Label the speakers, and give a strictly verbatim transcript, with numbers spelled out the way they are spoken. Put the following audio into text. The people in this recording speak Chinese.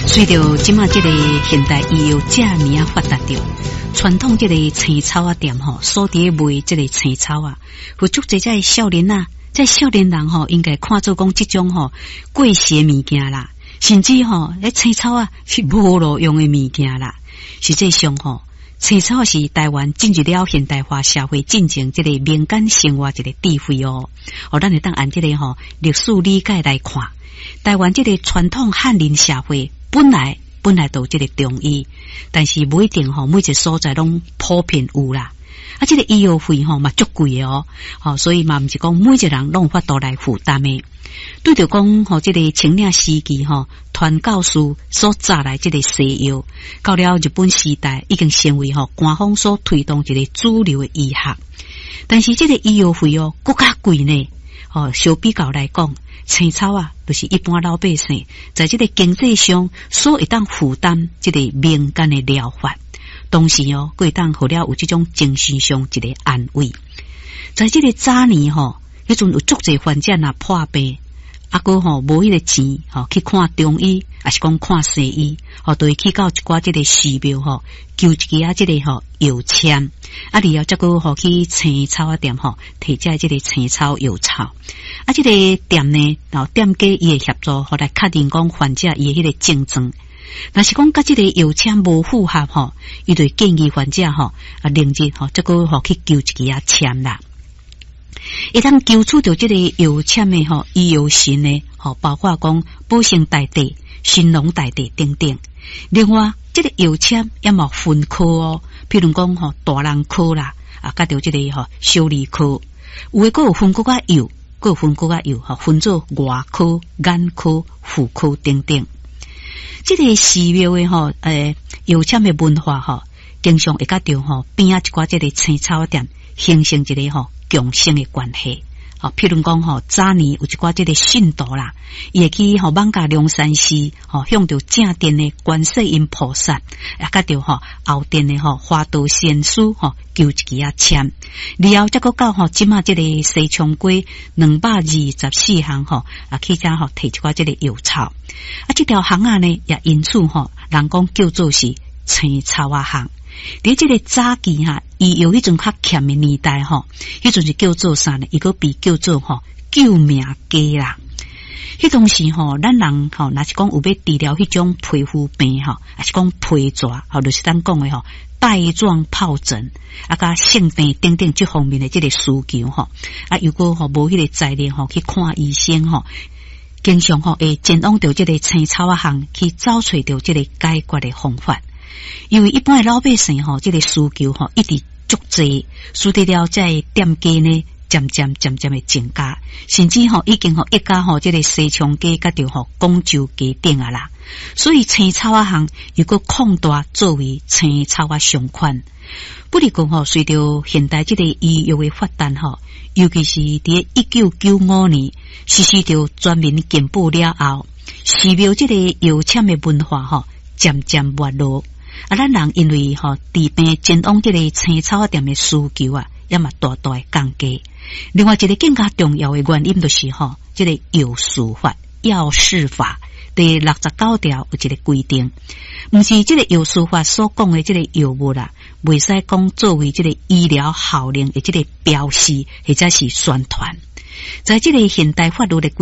Speaker 1: 随着即马即个现代医药这么发达着，传统即个青草啊店吼，所伫卖即个青草啊，有足侪只少年啊，即少年人吼，应该看做讲即种吼过时物件啦，甚至吼，迄青草啊是无路用的物件啦。实际上吼，青草是台湾进入了现代化社会进程即个民间生活一个智慧哦。哦，咱会当按即个吼历史理解来看，台湾即个传统汉人社会。本来本来都有这个中医，但是不一定吼，每一个所在拢普遍有啦。啊，这个医药费吼嘛足贵的哦，吼、哦，所以嘛毋是讲每一个人拢有法度来负担的。对着讲吼，这个清领时期吼，传教士所扎来这个西药，到了日本时代已经成为吼官方所推动一个主流的医学。但是这个医药费哦，更加贵呢。哦，相比较来讲，青草啊，就是一般老百姓在这个经济上所会当负担这个民间的疗法，同时哦，会当互了有这种精神上一个安慰。在这个早年吼，迄阵有足侪患者若破病，啊个吼无迄个钱吼去看中医，还是讲看西医，吼都会去到一寡这个寺庙吼求一支啊这个吼药签，啊然后再个吼去青草啊店吼摕这这个青草药草，啊这个店呢，然后店家伊会协助吼来确认讲患者伊迄个症状。若是讲甲这个药签无符合吼，伊就建议患者吼啊另日吼再个吼去求一支啊签啦。一旦求取到这个药签的吼医药神呢，吼包括讲保生大帝、神农大帝等等。另外，这个药签也冇分科哦，譬如讲吼大人科啦，啊，甲到这个吼小儿科，有诶个有分各啊药，个有分各啊药，吼分做外科、眼科、妇科等等。这个寺庙的吼诶药签的文化吼，经常会甲到吼边啊一寡这个青草店形成一个吼共生的关系。哦，譬如讲吼，早年有一寡这个信徒啦，伊会去吼艋舺梁山寺，吼向着正殿的观世音菩萨，也甲着吼后殿的吼花道仙师吼求一支啊签，然后再个到吼即马这个西昌街两百二十四巷吼啊去遮吼摕一寡这个药草，啊这条巷啊呢也因此吼人讲叫做是青草啊巷。伫这个早期哈，伊有迄种较欠的年代吼，迄种是叫做啥呢？伊个被叫做吼救命鸡啦。迄种时吼，咱人吼，若是讲有要治疗迄种皮肤病吼，还是讲皮蛇，吼，就是咱讲的吼带状疱疹，啊，甲性病等等这方面的这个需求吼，啊，如果吼无迄个材料吼去看医生吼，经常吼会前往到这个青草啊巷去找找到这个解决的方法。因为一般的老百姓吼，这个需求吼一直足济，使得了在店家呢渐渐渐渐的增加，甚至吼已经吼一家吼这个西昌街甲着吼广州街顶啊啦。所以青草啊巷如果扩大作为青草啊商款，不离讲吼，随着现代这个医药的发展吼，尤其是伫一九九五年实施着全民健保了后，寺庙这个药签的文化吼渐渐没落。啊，咱人因为吼治病前往这个青草店的需求啊，也嘛大大的降低。另外一个更加重要的原因就是吼，这个药事法、药事法第六十九条有一个规定，毋是这个药事法所讲的这个药物啦，袂使讲作为这个医疗效能的这个标示或者是宣传，在这个现代法律的